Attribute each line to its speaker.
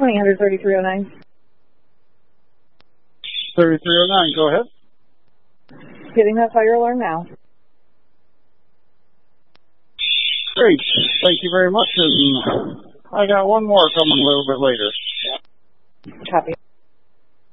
Speaker 1: 2000 3309.
Speaker 2: 3309, go ahead.
Speaker 1: Getting that fire alarm now.
Speaker 2: Great. Thank you very much. And I got one more coming a little bit later.
Speaker 1: Copy.